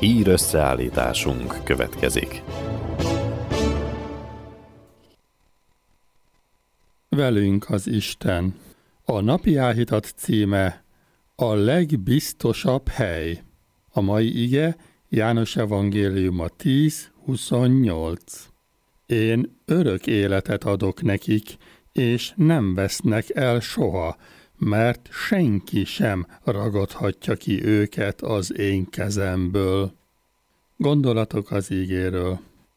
Hír összeállításunk következik. Velünk az Isten. A napi áhítat címe a legbiztosabb hely. A mai ige János evangéliuma 10:28. Én örök életet adok nekik, és nem vesznek el soha, mert senki sem ragadhatja ki őket az én kezemből. Gondolatok az ígéről.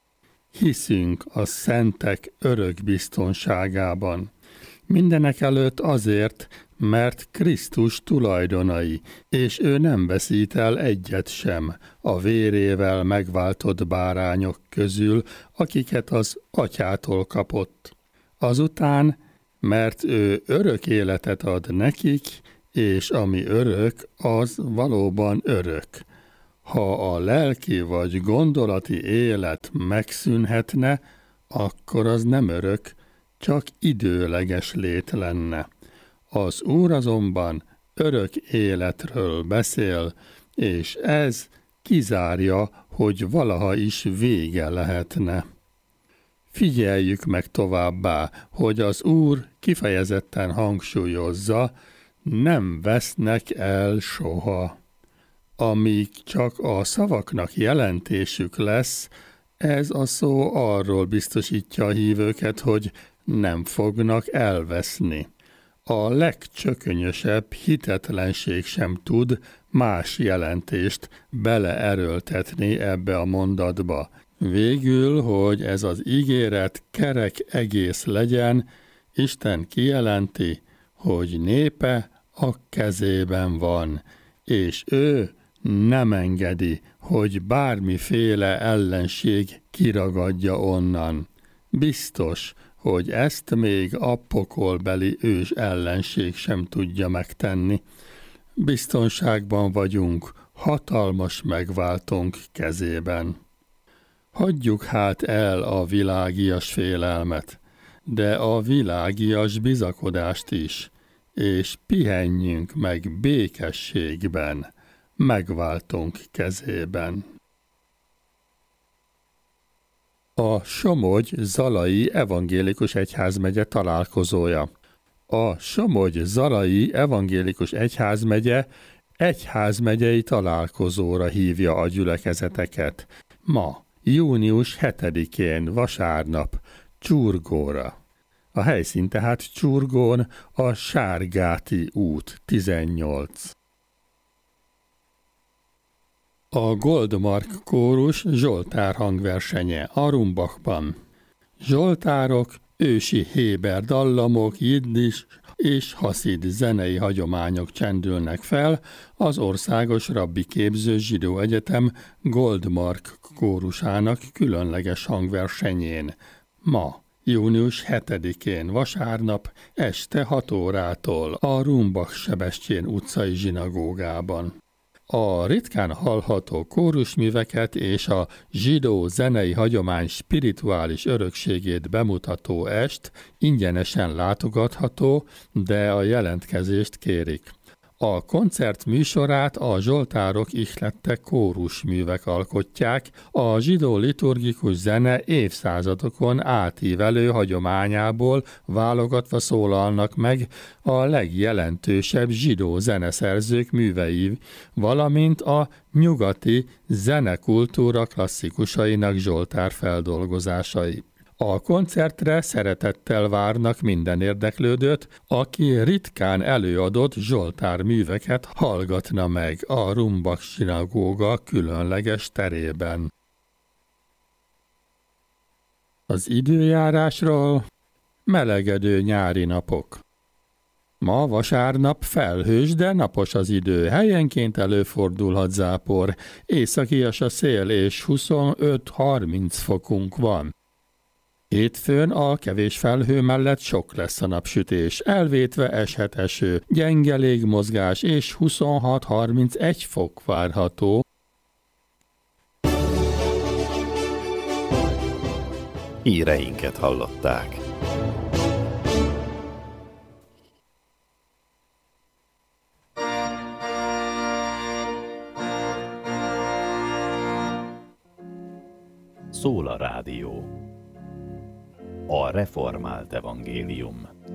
Hiszünk a szentek örök biztonságában. Mindenekelőtt azért, mert Krisztus tulajdonai, és ő nem veszít el egyet sem a vérével megváltott bárányok közül, akiket az atyától kapott. Azután, mert ő örök életet ad nekik, és ami örök, az valóban örök. Ha a lelki vagy gondolati élet megszűnhetne, akkor az nem örök, csak időleges lét lenne. Az Úr azonban örök életről beszél, és ez kizárja, hogy valaha is vége lehetne. Figyeljük meg továbbá, hogy az Úr kifejezetten hangsúlyozza, nem vesznek el soha. Amíg csak a szavaknak jelentésük lesz, ez a szó arról biztosítja a hívőket, hogy nem fognak elveszni. A legcsökönyösebb hitetlenség sem tud más jelentést beleerőltetni ebbe a mondatba. Végül, hogy ez az ígéret kerek egész legyen, Isten kijelenti, hogy népe a kezében van, és ő nem engedi, hogy bármiféle ellenség kiragadja onnan. Biztos, hogy ezt még a pokolbeli ős ellenség sem tudja megtenni. Biztonságban vagyunk, hatalmas megváltónk kezében. Hagyjuk hát el a világias félelmet, de a világias bizakodást is, és pihenjünk meg békességben, megváltónk kezében. A Somogy-Zalai Evangélikus Egyházmegye találkozója. A Somogy-Zalai Evangélikus Egyházmegye egyházmegyei találkozóra hívja a gyülekezeteket. Ma, június 7-én, vasárnap, Csurgóra. A helyszín tehát Csurgón, a Sárgáti út 18. A Goldmark kórus Zsoltár hangversenye a Rumbachban. Zsoltárok, ősi héber dallamok, jiddis és haszid zenei hagyományok csendülnek fel az Országos Rabbi Képző Zsidó Egyetem Goldmark kórusának különleges hangversenyén. Ma, június 7-én, vasárnap, este 6 órától a Rumbach-Sebestyén utcai zsinagógában. A ritkán hallható kórusműveket és a zsidó zenei hagyomány spirituális örökségét bemutató est ingyenesen látogatható, de a jelentkezést kérik. A koncert műsorát a zsoltárok ihlette kórusművek alkotják, a zsidó liturgikus zene évszázadokon átívelő hagyományából válogatva szólalnak meg a legjelentősebb zsidó zeneszerzők művei, valamint a nyugati zenekultúra klasszikusainak zsoltár feldolgozásai. A koncertre szeretettel várnak minden érdeklődőt, aki ritkán előadott zsoltár műveket hallgatna meg a Rumbach zsinagóga különleges terében. Az időjárásról: melegedő nyári napok. Ma vasárnap felhős, de napos az idő, helyenként előfordulhat zápor, északias a szél és 25-30 fokunk van. Hétfőn a kevés felhő mellett sok lesz a napsütés, elvétve eshet eső, gyenge légmozgás és 26-31 fok várható. Híreinket hallották. Szól a rádió. A reformált evangélium.